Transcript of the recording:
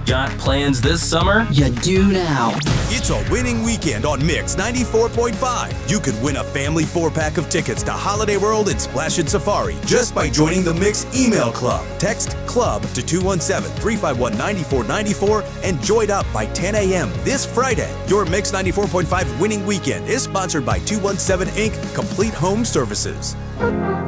Got plans this summer? You do now. It's a winning weekend on Mix 94.5. You could win a family 4-pack of tickets to Holiday World and Splash and Safari just by joining the Mix email club. Text CLUB to 217-351-9494 and join up by 10 a.m. this Friday. Your Mix 94.5 winning weekend is sponsored by 217 Inc. Complete Home Services.